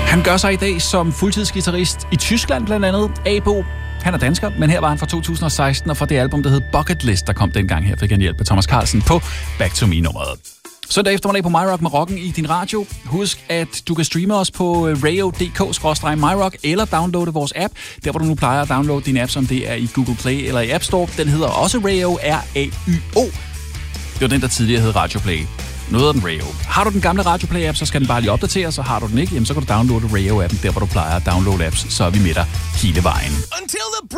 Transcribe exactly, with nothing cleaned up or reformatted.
Han gør sig i dag som fuldtidsgitarrist i Tyskland blandt andet. Abo. Han er dansker, men her var han fra to tusind og seksten, og fra det album, der hed Bucket List, der kom dengang her, fik han hjælp af Thomas Carlsen på Back to Me-nummeret. Søndag eftermiddag på MyRock med rocken i din radio. Husk, at du kan streame os på radio punktum d k skråstreg myrock eller downloade vores app, der hvor du nu plejer at downloade din app, som det er i Google Play eller i App Store. Den hedder også Radio, R A Y O. Det var den, der tidligere hed Radio Play. Nu hedder den Radio. Har du den gamle Radio Play-app, så skal den bare lige opdateres, og har du den ikke, jamen, så kan du downloade Radio-appen, der hvor du plejer at downloade apps, så er vi med dig hele vejen.